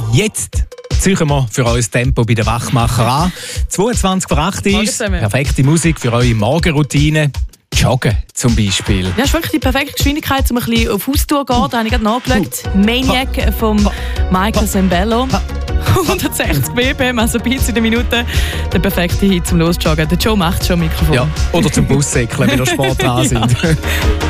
Jetzt ziehen wir für euch das Tempo bei den Wachmacher an. 22 vor 8 ist perfekte Musik für eure Morgenroutine. Joggen zum Beispiel. Ja, das ist wirklich die perfekte Geschwindigkeit, um ein bisschen auf Haustour zu gehen. Da habe ich gerade nachgeschaut. Maniac von Michael Sembello. 160 BPM, also Beats in der Minute. Der perfekte Hit zum Losjoggen. Der Joe macht schon Mikrofon. Ja, oder zum Bussäckeln, wenn ihr Sport dran sind.